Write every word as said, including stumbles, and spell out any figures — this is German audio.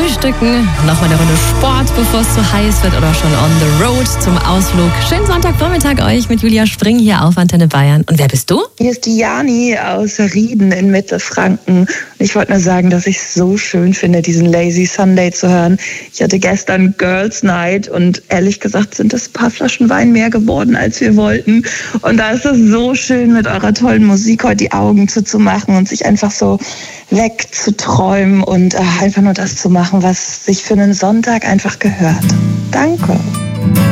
Frühstücken, nochmal eine Runde Sport, bevor es zu heiß wird oder schon on the road zum Ausflug. Schönen Sonntagvormittag euch mit Julia Spring hier auf Antenne Bayern. Und wer bist du? Hier ist die Jani aus Rieden in Mittelfranken. Und ich wollte nur sagen, dass ich es so schön finde, diesen Lazy Sunday zu hören. Ich hatte gestern Girls Night und ehrlich gesagt sind es ein paar Flaschen Wein mehr geworden, als wir wollten. Und da ist es so schön, mit eurer tollen Musik heute die Augen zuzumachen und sich einfach so wegzuträumen und äh, einfach nur das zu machen, was sich für einen Sonntag einfach gehört. Danke.